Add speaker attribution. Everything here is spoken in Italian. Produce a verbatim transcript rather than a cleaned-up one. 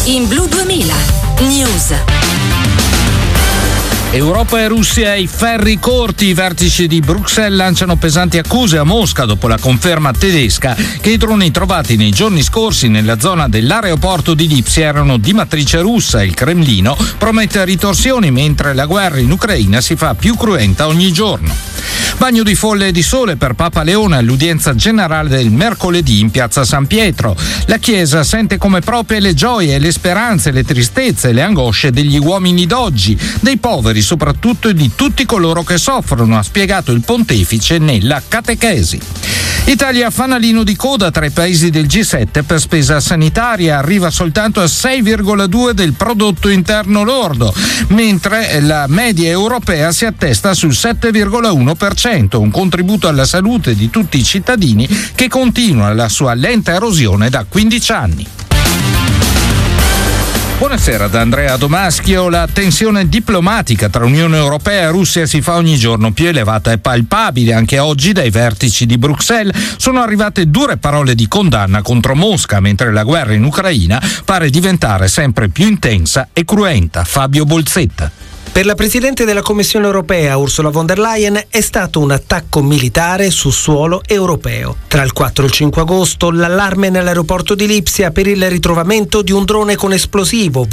Speaker 1: In Blu duemila News.
Speaker 2: Europa e Russia ai ferri corti. I vertici di Bruxelles lanciano pesanti accuse a Mosca dopo la conferma tedesca che i droni trovati nei giorni scorsi nella zona dell'aeroporto di Lipsia erano di matrice russa. Il Cremlino promette ritorsioni mentre la guerra in Ucraina si fa più cruenta ogni giorno. Bagno di folle e di sole per Papa Leone all'udienza generale del mercoledì in piazza San Pietro. La Chiesa sente come proprie le gioie, le speranze, le tristezze e le angosce degli uomini d'oggi, dei poveri soprattutto e di tutti coloro che soffrono, ha spiegato il pontefice nella catechesi. Italia fanalino di coda tra i paesi del G sette per spesa sanitaria, arriva soltanto a sei virgola due del prodotto interno lordo, mentre la media europea si attesta sul sette virgola uno per cento, un contributo alla salute di tutti i cittadini che continua la sua lenta erosione da quindici anni. Buonasera da Andrea Domaschio. La tensione diplomatica tra Unione Europea e Russia si fa ogni giorno più elevata e palpabile. Anche oggi dai vertici di Bruxelles sono arrivate dure parole di condanna contro Mosca, mentre la guerra in Ucraina pare diventare sempre più intensa e cruenta. Fabio Bolzetta.
Speaker 3: Per la Presidente della Commissione Europea, Ursula von der Leyen, è stato un attacco militare su suolo europeo. Tra il quattro e il cinque agosto, l'allarme nell'aeroporto di Lipsia per il ritrovamento di un drone con esplosivo